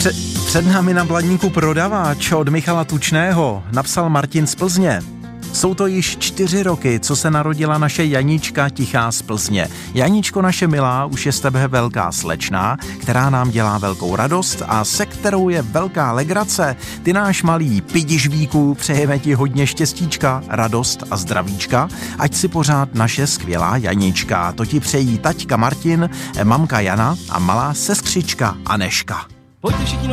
Před námi na Blaníku prodavač od Michala Tučného, napsal Martin z Plzně. Jsou to již 4 roky, co se narodila naše Janička tichá z Plzně. Janičko naše milá, už je z tebe velká slečna, která nám dělá velkou radost a se kterou je velká legrace. Ty náš malý pidižvíku, přejeme ti hodně štěstíčka, radost a zdravíčka, ať si pořád naše skvělá Janička. To ti přejí taťka Martin, mamka Jana a malá sestřička Aneška. Pojďte všichni